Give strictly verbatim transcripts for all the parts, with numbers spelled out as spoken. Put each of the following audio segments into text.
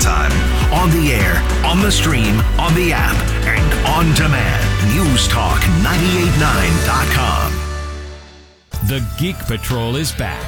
time, on the air, on the stream, on the app, and on demand. News Talk nine eighty-nine dot com. The Geek Patrol is back.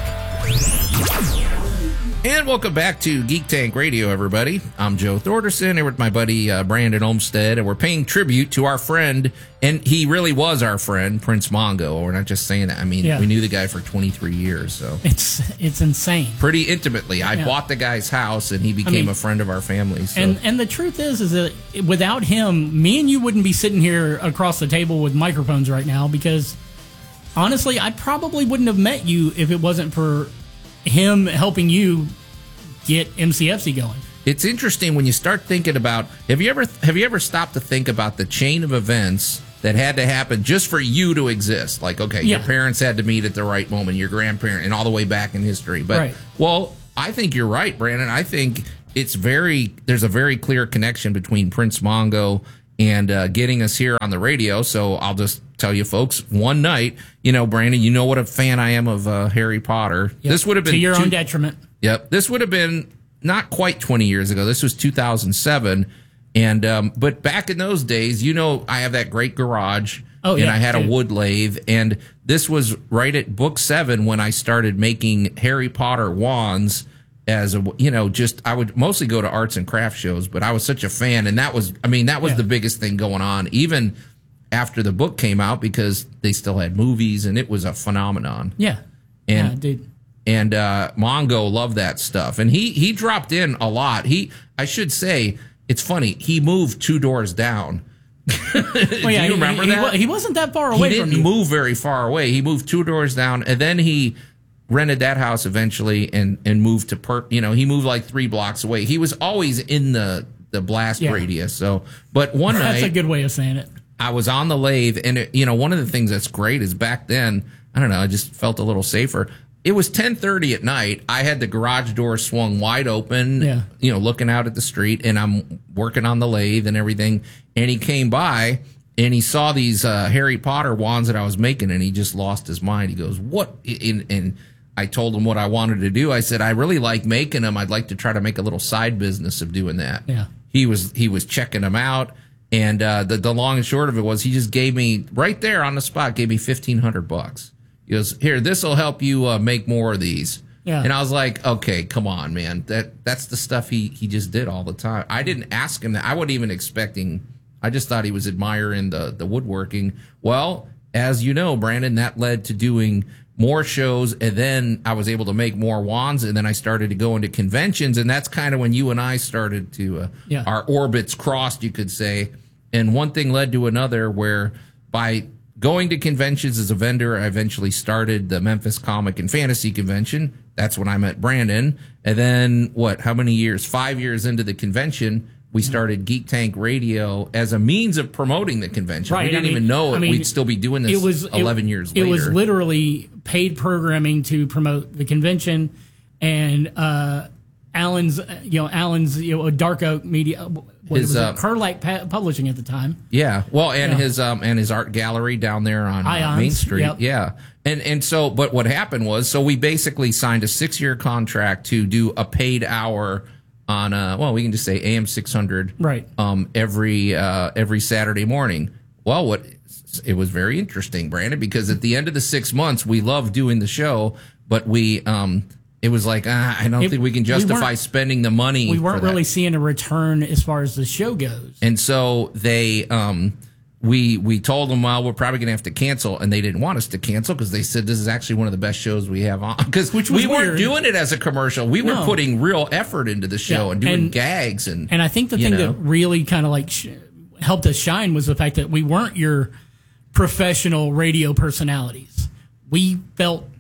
And welcome back to Geek Tank Radio, everybody. I'm Joe Thorderson, here with my buddy uh, Brandon Olmstead, and we're paying tribute to our friend, and he really was our friend, Prince Mongo. We're not just saying that. I mean, Yeah. we knew the guy for twenty-three years, so It's it's insane. pretty intimately. I Yeah. bought the guy's house, and he became mean- a friend of our family. So. And and the truth is, is that without him, me and you wouldn't be sitting here across the table with microphones right now. Because honestly, I probably wouldn't have met you if it wasn't for him helping you get M C F C going. It's interesting when you start thinking about, have you ever have you ever stopped to think about the chain of events that had to happen just for you to exist? Like, okay, Yeah. your parents had to meet at the right moment, your grandparent, and all the way back in history. But, Right. well, I think you're right, Brandon. I think it's very, there's a very clear connection between Prince Mongo and uh, getting us here on the radio. So I'll just tell you folks, one night, you know, Brandon, you know what a fan I am of uh, Harry Potter. Yep. This would have been to your two- own detriment. Yep. This would have been not quite twenty years ago. This was two thousand seven. And, um, but back in those days, you know, I have that great garage. Oh, and yeah, I had a dude. wood lathe. And this was right at book seven when I started making Harry Potter wands as a, you know, just, I would mostly go to arts and craft shows, but I was such a fan. And that was, I mean, that was Yeah. the biggest thing going on, even after the book came out, because they still had movies and it was a phenomenon. Yeah. And yeah, dude. And uh, Mongo loved that stuff, and he he dropped in a lot. He, I should say, it's funny. He moved two doors down. Well, yeah, Do you he- remember he, that? wa- He wasn't that far He away didn't from you. move very far away. He moved two doors down, and then he rented that house eventually, and and moved to per. You know, he moved like three blocks away. He was always in the the blast Yeah. radius. So, but one That's night a good way of saying it. I was on the lathe, and it, you know, one of the things that's great is back then, I don't know, I just felt a little safer. It was ten thirty at night. I had the garage door swung wide open, Yeah. you know, looking out at the street, and I'm working on the lathe and everything. And he came by, and he saw these uh, Harry Potter wands that I was making, and he just lost his mind. He goes, "What?" And, and I told him what I wanted to do. I said, "I really like making them. I'd like to try to make a little side business of doing that." Yeah. He was he was checking them out. And uh, the the long and short of it was, he just gave me right there on the spot, gave me fifteen hundred bucks. He goes, "Here, this will help you uh, make more of these." Yeah. And I was like, "Okay, come on, man. That that's the stuff he he just did all the time." I didn't ask him that. I wasn't even expecting. I just thought he was admiring the the woodworking. Well, as you know, Brandon, that led to doing more shows, and then I was able to make more wands, and then I started to go into conventions, and that's kind of when you and I started to uh, Yeah. our orbits crossed, you could say. And one thing led to another, where by going to conventions as a vendor, I eventually started the Memphis Comic and Fantasy Convention. That's when I met Brandon. And then, what, how many years? Five years into the convention, we started Geek Tank Radio as a means of promoting the convention. Right, We didn't I mean- even know I mean, we'd still be doing this it was eleven it, years it later. was literally paid programming to promote the convention, and uh, Alan's, uh, you know, Alan's, you know, Dark Oak Media, what His, was uh, it? Kerlake pa- Publishing at the time. Yeah, well, and Yeah. his um and his art gallery down there on uh, Ions, Main Street. yep. Yeah, and and so, but what happened was, so we basically signed a six year contract to do a paid hour on uh well, we can just say A M six hundred, Right. Um, every uh every Saturday morning. Well, what it was very interesting, Brandon, because at the end of the six months, we loved doing the show, but we um. It was like, ah, I don't It- think we can we justify weren't- spending the money. We for weren't that. really seeing a return as far as the show goes. And so they, um, we we told them, well, we're probably going to have to cancel, and they didn't want us to cancel because they said this is actually one of the best shows we have on. Because Which was we weren't weird. doing it as a commercial; we were No. putting real effort into the show Yeah, and doing and- gags and And I think the you thing know. that really kind of like sh- helped us shine was the fact that we weren't your professional radio personalities. We felt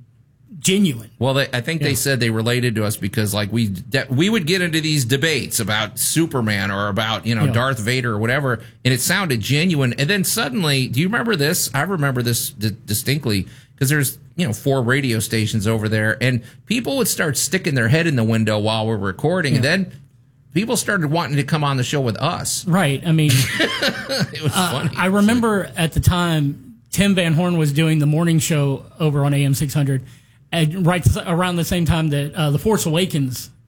genuine. Well, they, I think Yeah. they said they related to us because, like, we de- we would get into these debates about Superman or about, you know, Yeah. Darth Vader or whatever, and it sounded genuine. And then suddenly, do you remember this? I remember this d- distinctly because there's, you know, four radio stations over there, and people would start sticking their head in the window while we're recording, and then people started wanting to come on the show with us. Right. I mean, It was uh, funny. I remember at the time, Tim Van Horn was doing the morning show over on A M six hundred, and right around the same time that uh, The Force Awakens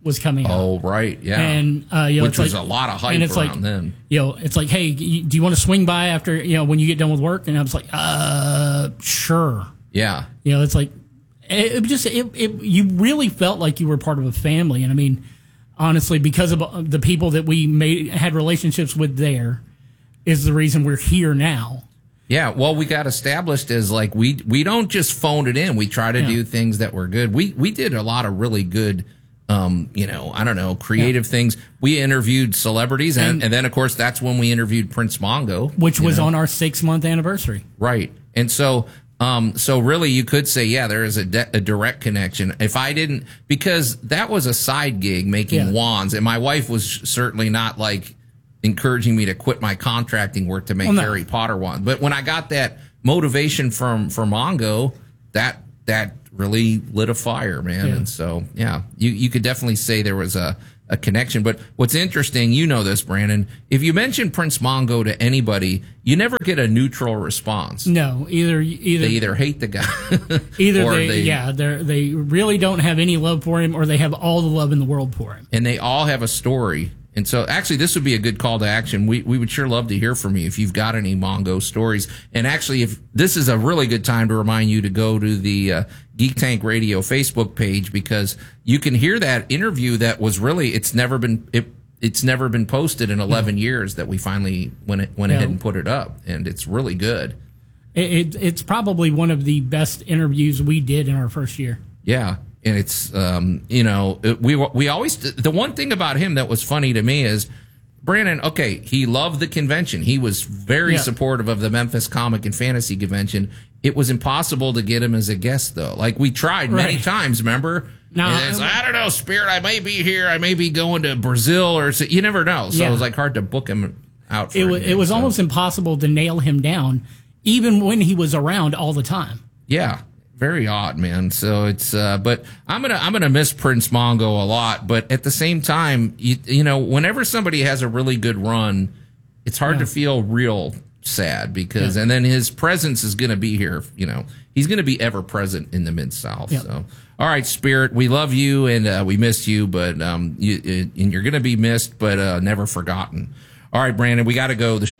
was coming out. Oh, right, yeah. And, uh, you know, Which it's was like, a lot of hype and it's around like, then. You know, it's like, hey, you, do you want to swing by after, you know, when you get done with work? And I was like, uh, sure. Yeah. You know, it's like, it, it just, it, it, you really felt like you were part of a family. And I mean, honestly, because of the people that we made, had relationships with there is the reason we're here now. Yeah, well, we got established as like we we don't just phone it in. We try to Yeah. do things that were good. We we did a lot of really good, um, you know, I don't know, creative yeah. things. We interviewed celebrities, and, and, and then of course that's when we interviewed Prince Mongo, which was know? on our six month anniversary. Right, and so. Um, so really you could say, yeah, there is a, de- a direct connection. If I didn't, because that was a side gig making Yeah. wands, and my wife was certainly not like encouraging me to quit my contracting work to make Well, no. Harry Potter wands. But when I got that motivation from, from Mongo, that, that really lit a fire, man. Yeah. And so, yeah, you, you could definitely say there was a, a connection. But what's interesting, you know this, Brandon, if you mention Prince Mongo to anybody, you never get a neutral response. No, either either They either hate the guy, either or they, they yeah they they really don't have any love for him, or they have all the love in the world for him. and they all have a story. And so actually this would be a good call to action. We we would sure love to hear from you if you've got any Mongo stories. And actually, if this is a really good time to remind you to go to the uh, Geek Tank Radio Facebook page, because you can hear that interview that was really, it's never been, it, it's never been posted in eleven years that we finally went, it, went Yeah. ahead and put it up. And it's really good. It, it, it's probably one of the best interviews we did in our first year. Yeah. And it's, um, you know, it, we we always, the one thing about him that was funny to me is, Brandon, okay, he loved the convention. He was very Yeah. supportive of the Memphis Comic and Fantasy Convention. It was impossible to get him as a guest, though. Like, we tried many Right. times, remember? No, And it's, I- I don't know, Spirit, I may be here. I may be going to Brazil, or so, you never know. So Yeah. it was, like, hard to book him out for It was anything, it was so. almost impossible to nail him down, even when he was around all the time. Yeah, very odd, man. So it's, uh, but I'm gonna, I'm gonna miss Prince Mongo a lot. But at the same time, you, you know, whenever somebody has a really good run, it's hard Yeah. to feel real sad because, Yeah. and then his presence is gonna be here. You know, he's gonna be ever present in the Mid South. Yeah. So, all right, Spirit, we love you and uh, we miss you, but um, you, and you're gonna be missed, but uh, never forgotten. All right, Brandon, we got to go. The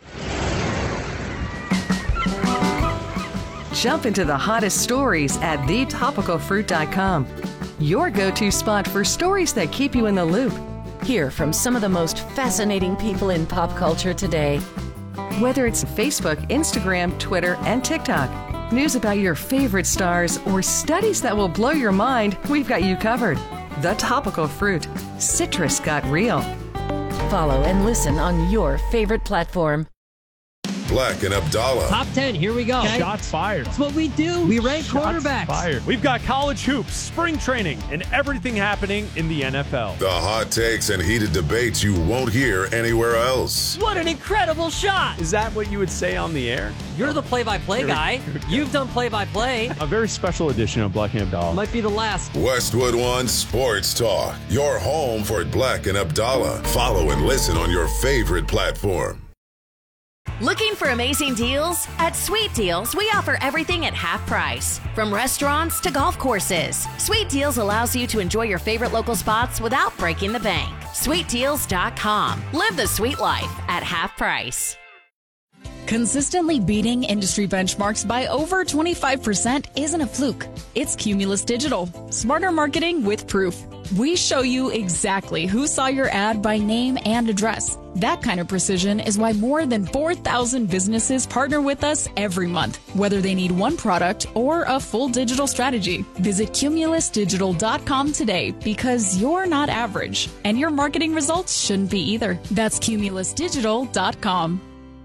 Jump into the hottest stories at the topical fruit dot com. Your go-to spot for stories that keep you in the loop. Hear from some of the most fascinating people in pop culture today. Whether it's Facebook, Instagram, Twitter, and TikTok. News about your favorite stars or studies that will blow your mind, we've got you covered. The Topical Fruit. Citrus got real. Follow and listen on your favorite platform. Black and Abdallah. Top ten, here we go. Okay? Shots fired. That's what we do. We rank Shots quarterbacks. fired. We've got college hoops, spring training, and everything happening in the N F L. The hot takes and heated debates you won't hear anywhere else. What an incredible shot. Is that what you would say on the air? You're the play-by-play guy. You've done play-by-play. A very special edition of Black and Abdallah. Might be the last. Westwood One Sports Talk. Your home for Black and Abdallah. Follow and listen on your favorite platform. Looking for amazing deals? At Sweet Deals, we offer everything at half price. From restaurants to golf courses, Sweet Deals allows you to enjoy your favorite local spots without breaking the bank. sweet deals dot com. Live the sweet life at half price. Consistently beating industry benchmarks by over twenty-five percent isn't a fluke. It's Cumulus Digital. Smarter marketing with proof. We show you exactly who saw your ad by name and address. That kind of precision is why more than four thousand businesses partner with us every month, whether they need one product or a full digital strategy. Visit cumulus digital dot com today because you're not average, and your marketing results shouldn't be either. That's cumulus digital dot com.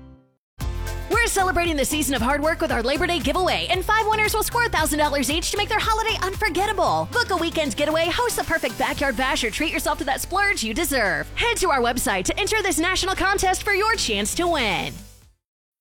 We're celebrating the season of hard work with our Labor Day giveaway, and five winners will score one thousand dollars each to make their holiday unforgettable. Book a weekend getaway, host the perfect backyard bash, or treat yourself to that splurge you deserve. Head to our website to enter this national contest for your chance to win.